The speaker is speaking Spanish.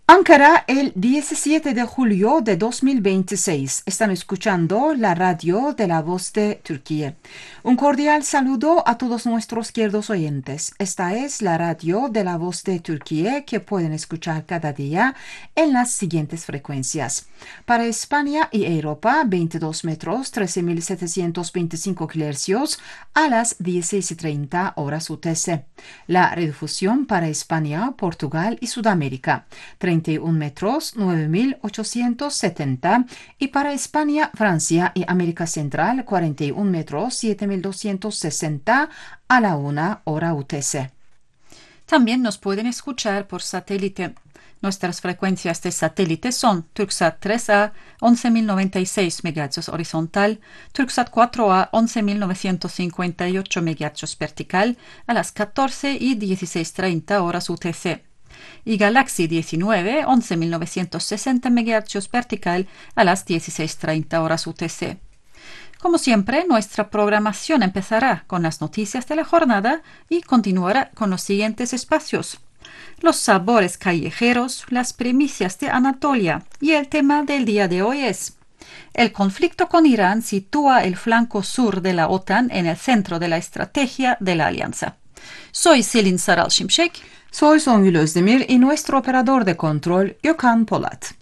Ankara, el 17 de julio de 2026. Están escuchando la radio de La Voz de Turquía. Un cordial saludo a todos nuestros queridos oyentes. Esta es la radio de La Voz de Turquía que pueden escuchar cada día en las siguientes frecuencias. Para España y Europa, 22 metros, 13.725 kHz a las 16:30 horas UTC. La redifusión para España, Portugal y Sudamérica, 31 metros, 9.870, y para España, Francia y América Central, 41 metros, 7.260 a la 1 hora UTC. También nos pueden escuchar por satélite. Nuestras frecuencias de satélite son Turksat 3A 11.096 MHz horizontal, Turksat 4A 11.958 MHz vertical a las 14 y 16:30 horas UTC. Y Galaxy 19 11.960 MHz vertical a las 16:30 horas UTC. Como siempre, nuestra programación empezará con las noticias de la jornada y continuará con los siguientes espacios: los sabores callejeros, las primicias de Anatolia, y el tema del día de hoy es: el conflicto con Irán sitúa el flanco sur de la OTAN en el centro de la estrategia de la alianza. Soy Selin Saral Şimşek. Soy Songül Özdemir y nuestro operador de control, Gökhan Polat.